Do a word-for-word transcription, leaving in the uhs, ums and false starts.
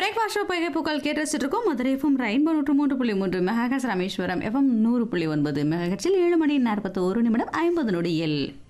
Breakfast பைகை புகழ் கேட்டு ரசிச்சுட்டு இருக்கோம். மதுரை எஃப்எம் ரெயின்போ நூற்று மூன்று புள்ளி மூன்று மெகாஹெர்ட்ஸ், ராமேஸ்வரம் எஃப்எம் நூறு புள்ளி ஒன்பது மெகாஹெர்ட்ஸில் ஏழு மணி நாற்பத்தி ஒரு நிமிடம் ஐம்பது நொடியில்